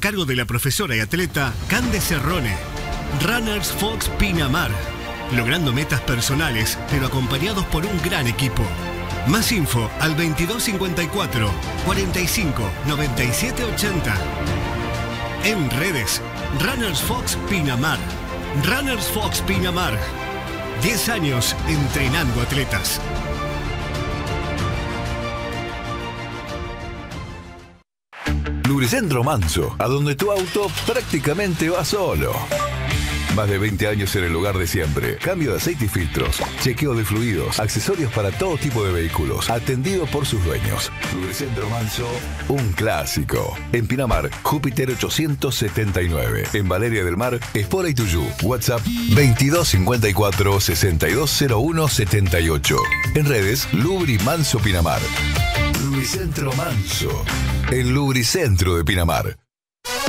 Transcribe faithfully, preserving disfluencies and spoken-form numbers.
cargo de la profesora y atleta Cande Cerrone. Runners Fox Pinamar, logrando metas personales, pero acompañados por un gran equipo. Más info al veintidós cincuenta y cuatro, cuarenta y cinco, noventa y siete ochenta. En redes, Runners Fox Pinamar. Runners Fox Pinamar. diez años entrenando atletas. Lubricentro Manso, a donde tu auto prácticamente va solo. Más de veinte años en el lugar de siempre. Cambio de aceite y filtros, chequeo de fluidos, accesorios para todo tipo de vehículos, atendido por sus dueños. Lubricentro Manso, un clásico. En Pinamar, Júpiter ochocientos setenta y nueve. En Valeria del Mar, Espora y Tuyú. WhatsApp veintidós cincuenta y cuatro, sesenta y dos cero uno setenta y ocho. En redes, Lubri Manso Pinamar. Lubricentro Manso, el Lubricentro de Pinamar.